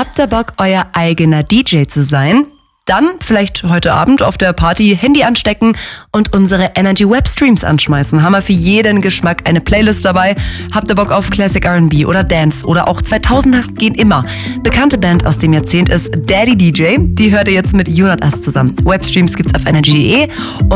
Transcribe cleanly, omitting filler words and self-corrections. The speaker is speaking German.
Habt ihr Bock, euer eigener DJ zu sein? Dann vielleicht heute Abend auf der Party Handy anstecken und unsere Energy Webstreams anschmeißen. Haben wir für jeden Geschmack eine Playlist dabei. Habt ihr Bock auf Classic R&B oder Dance oder auch 2000er gehen immer. Bekannte Band aus dem Jahrzehnt ist Daddy DJ. Die hört ihr jetzt mit You Not Us zusammen. Webstreams gibt's auf energy.de.